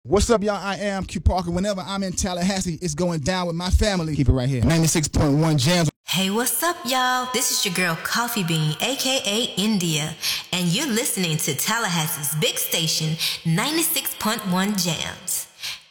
What's up, y'all? I am Q Parker. Whenever I'm in Tallahassee, it's going down with my family. Keep it right here. 96.1 Jams. Hey, what's up, y'all? This is your girl, Coffee Bean, a.k.a. India, and you're listening to Tallahassee's big station, 96.1 Jams.